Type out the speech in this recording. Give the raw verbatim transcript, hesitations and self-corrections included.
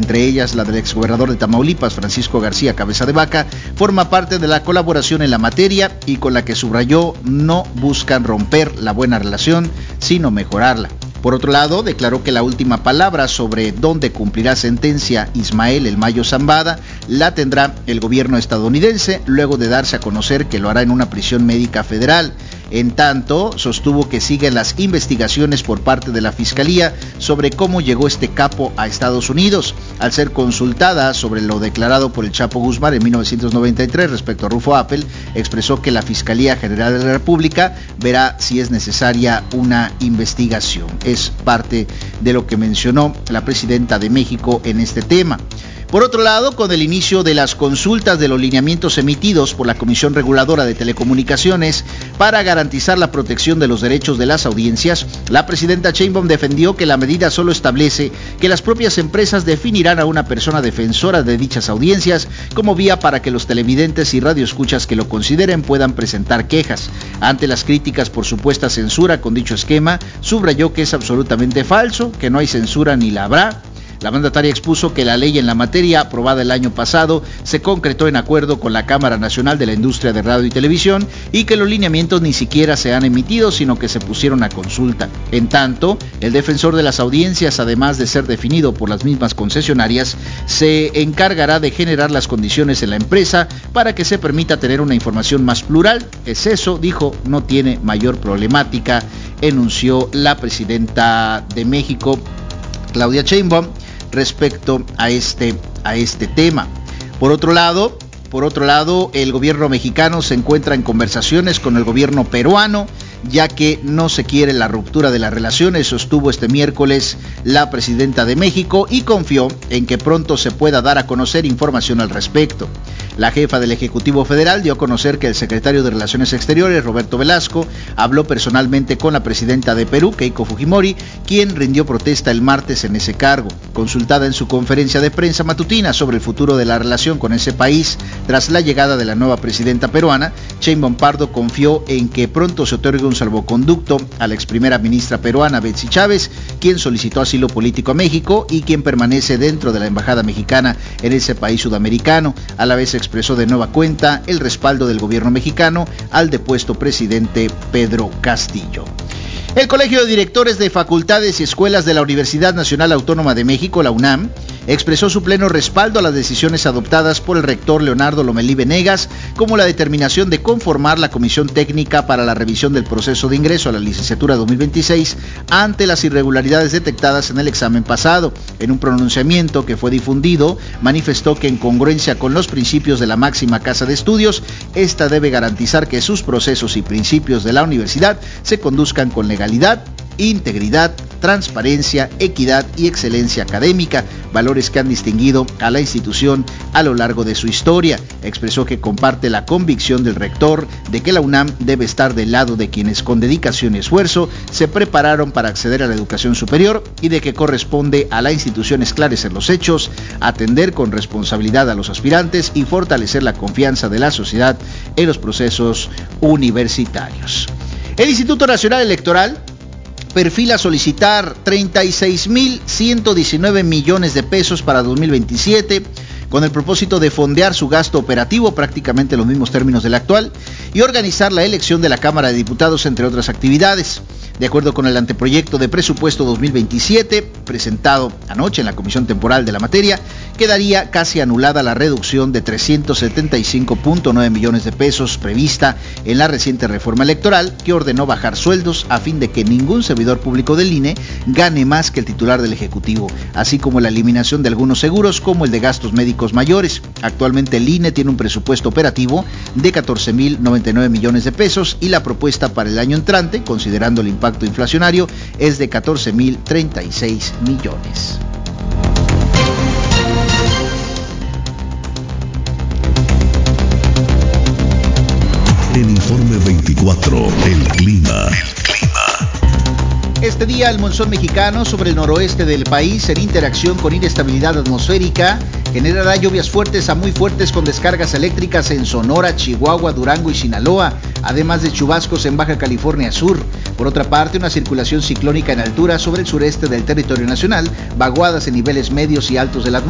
entre ellas la del exgobernador de Tamaulipas, Francisco García Cabeza de Vaca, forma parte de la colaboración en la materia y con la que subrayó no buscan romper la buena relación, sino mejorarla. Por otro lado, declaró que la última palabra sobre dónde cumplirá sentencia Ismael El Mayo Zambada la tendrá el gobierno estadounidense, luego de darse a conocer que lo hará en una prisión médica federal. En tanto, sostuvo que siguen las investigaciones por parte de la Fiscalía sobre cómo llegó este capo a Estados Unidos. Al ser consultada sobre lo declarado por el Chapo Guzmán en mil novecientos noventa y tres respecto a Rufo Appel, expresó que la Fiscalía General de la República verá si es necesaria una investigación. Es parte de lo que mencionó la presidenta de México en este tema. Por otro lado, con el inicio de las consultas de los lineamientos emitidos por la Comisión Reguladora de Telecomunicaciones para garantizar la protección de los derechos de las audiencias, la presidenta Sheinbaum defendió que la medida solo establece que las propias empresas definirán a una persona defensora de dichas audiencias como vía para que los televidentes y radioescuchas que lo consideren puedan presentar quejas. Ante las críticas por supuesta censura con dicho esquema, subrayó que es absolutamente falso, que no hay censura ni la habrá. La mandataria expuso que la ley en la materia, aprobada el año pasado, se concretó en acuerdo con la Cámara Nacional de la Industria de Radio y Televisión y que los lineamientos ni siquiera se han emitido, sino que se pusieron a consulta. En tanto, el defensor de las audiencias, además de ser definido por las mismas concesionarias, se encargará de generar las condiciones en la empresa para que se permita tener una información más plural. Es eso, dijo, no tiene mayor problemática, enunció la presidenta de México, Claudia Sheinbaum, respecto a este, a este tema. Por otro lado, por otro lado, el gobierno mexicano se encuentra en conversaciones con el gobierno peruano, ya que no se quiere la ruptura de las relaciones, sostuvo este miércoles la presidenta de México y confió en que pronto se pueda dar a conocer información al respecto. La jefa del Ejecutivo Federal dio a conocer que el secretario de Relaciones Exteriores, Roberto Velasco, habló personalmente con la presidenta de Perú, Keiko Fujimori, quien rindió protesta el martes en ese cargo. Consultada en su conferencia de prensa matutina sobre el futuro de la relación con ese país tras la llegada de la nueva presidenta peruana, Sheinbaum Pardo confió en que pronto se otorgue un salvoconducto a la ex primera ministra peruana Betsy Chávez, quien solicitó asilo político a México y quien permanece dentro de la embajada mexicana en ese país sudamericano. A la vez expresó de nueva cuenta el respaldo del gobierno mexicano al depuesto presidente Pedro Castillo. El Colegio de Directores de Facultades y Escuelas de la Universidad Nacional Autónoma de México, la UNAM, expresó su pleno respaldo a las decisiones adoptadas por el rector Leonardo Lomelí Venegas, como la determinación de conformar la Comisión Técnica para la revisión del proceso de ingreso a la licenciatura dos mil veintiséis ante las irregularidades detectadas en el examen pasado. En un pronunciamiento que fue difundido, manifestó que en congruencia con los principios de la máxima casa de estudios, esta debe garantizar que sus procesos y principios de la universidad se conduzcan con legalidad, integridad, transparencia, equidad y excelencia académica, valores que han distinguido a la institución a lo largo de su historia. Expresó que comparte la convicción del rector de que la UNAM debe estar del lado de quienes con dedicación y esfuerzo se prepararon para acceder a la educación superior y de que corresponde a la institución esclarecer los hechos, atender con responsabilidad a los aspirantes y fortalecer la confianza de la sociedad en los procesos universitarios. El Instituto Nacional Electoral perfila solicitar treinta y seis mil ciento diecinueve millones de pesos para dos mil veintisiete, con el propósito de fondear su gasto operativo, prácticamente en los mismos términos del actual, y organizar la elección de la Cámara de Diputados, entre otras actividades. De acuerdo con el anteproyecto de presupuesto dos mil veintisiete, presentado anoche en la Comisión Temporal de la materia, quedaría casi anulada la reducción de trescientos setenta y cinco punto nueve millones de pesos prevista en la reciente reforma electoral, que ordenó bajar sueldos a fin de que ningún servidor público del I N E gane más que el titular del Ejecutivo, así como la eliminación de algunos seguros como el de gastos médicos mayores. Actualmente el I N E tiene un presupuesto operativo de catorce mil noventa y nueve millones de pesos y la propuesta para el año entrante, considerando el impacto inflacionario, es de catorce mil treinta y seis millones. En Informe veinticuatro, el clima. El clima. Este día el monzón mexicano sobre el noroeste del país, en interacción con inestabilidad atmosférica, generará lluvias fuertes a muy fuertes con descargas eléctricas en Sonora, Chihuahua, Durango y Sinaloa, además de chubascos en Baja California Sur. Por otra parte, una circulación ciclónica en altura sobre el sureste del territorio nacional, vaguadas en niveles medios y altos de la atmósfera